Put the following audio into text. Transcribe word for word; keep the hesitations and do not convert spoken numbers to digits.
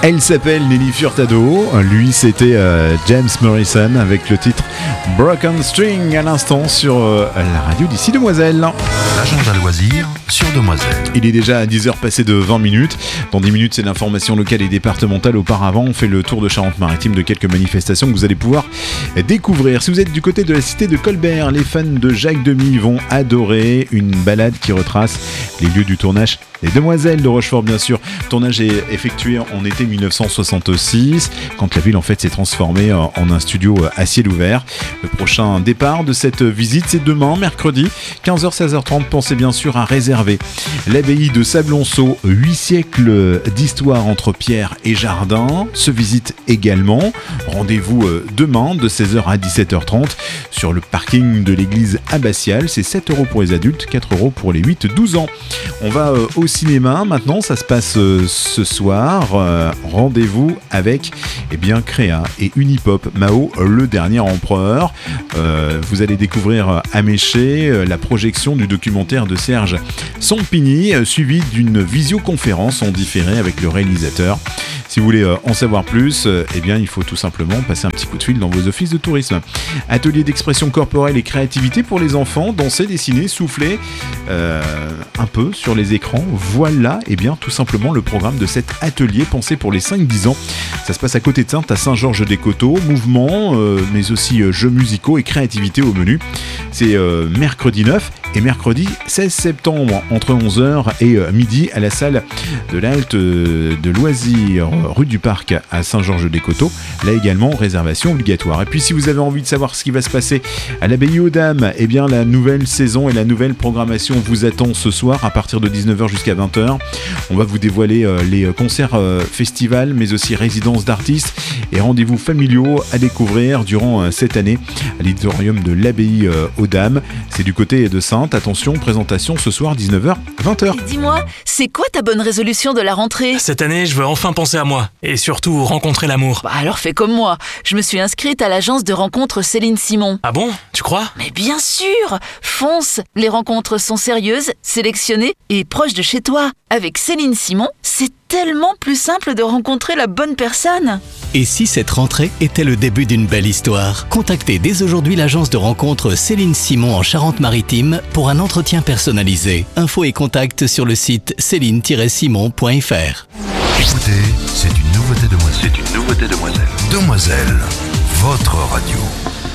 Elle s'appelle Nelly Furtado, lui c'était euh, James Morrison avec le titre Broken String à l'instant sur euh, la radio d'ici Demoiselle. L'agenda loisir sur Demoiselle. Il est déjà à dix heures passées de vingt minutes. Dans dix minutes, c'est l'information locale et départementale. Auparavant, on fait le tour de Charente-Maritime de quelques manifestations que vous allez pouvoir découvrir. Si vous êtes du côté de la cité de Colbert, les fans de Jacques Demy vont adorer une balade qui retrace les lieux du tournage des Demoiselles de Rochefort, bien sûr. Le tournage est effectué en été dix-neuf cent soixante-six, quand la ville en fait s'est transformée en un studio à ciel ouvert. Le prochain départ de cette visite, c'est demain, mercredi, quinze heures seize heures trente. Pensez bien sûr à réserver. L'abbaye de Sablonceau, huit siècles d'histoire entre pierre et jardin, se visite également. Rendez-vous demain de seize heures à dix-sept heures trente sur le parking de l'église abbatiale. C'est sept euros pour les adultes, quatre euros pour les huit douze ans. On va au cinéma maintenant, ça se passe ce soir. Rendez-vous avec eh bien, Créa et Unipop, Mao, le dernier empereur. Euh, vous allez découvrir à Méché la projection du documentaire de Serge Sampigny, suivi d'une visioconférence en différé avec le réalisateur. Si vous voulez en savoir plus, eh bien, il faut tout simplement passer un petit coup de fil dans vos offices de tourisme. Atelier d'expression corporelle et créativité pour les enfants, danser, dessiner, souffler euh, un peu sur les écrans. Voilà, eh bien, tout simplement le programme de cet atelier pensé pour les cinq dix ans. Ça se passe à côté de Saintes, à Saint-Georges-des-Coteaux. Mouvement, euh, mais aussi euh, jeux musicaux et créativité au menu. C'est euh, mercredi neuf et mercredi seize septembre, entre onze heures et euh, midi, à la salle de l'Halte euh, de loisirs rue du Parc à Saint-Georges-des-Coteaux. Là également, réservation obligatoire. Et puis si vous avez envie de savoir ce qui va se passer à l'Abbaye aux Dames, eh bien la nouvelle saison et la nouvelle programmation vous attend ce soir à partir de dix-neuf heures jusqu'à vingt heures. On va vous dévoiler euh, les concerts euh, festivals, mais aussi résidences d'artistes et rendez-vous familiaux à découvrir durant euh, cette année à l'auditorium de l'Abbaye euh, aux Dames. C'est du côté de Saintes. Attention, présentation ce soir dix-neuf heures vingt heures. Dis-moi, c'est quoi ta bonne résolution de la rentrée ? Cette année, je veux enfin penser à moi et surtout rencontrer l'amour. Bah alors fais comme moi. Je me suis inscrite à l'agence de rencontres Céline Simon. Ah bon ? Tu crois ? Mais bien sûr ! Fonce ! Les rencontres sont sérieuses, sélectionnées et proches de chez toi. Avec Céline Simon, c'est tellement plus simple de rencontrer la bonne personne. Et si cette rentrée était le début d'une belle histoire ? Contactez dès aujourd'hui l'agence de rencontres Céline Simon en Charente-Maritime pour un entretien personnalisé. Infos et contacts sur le site céline tiret simon point f r. Écoutez, c'est une nouveauté Demoiselle. C'est une nouveauté Demoiselle. Demoiselle, votre radio.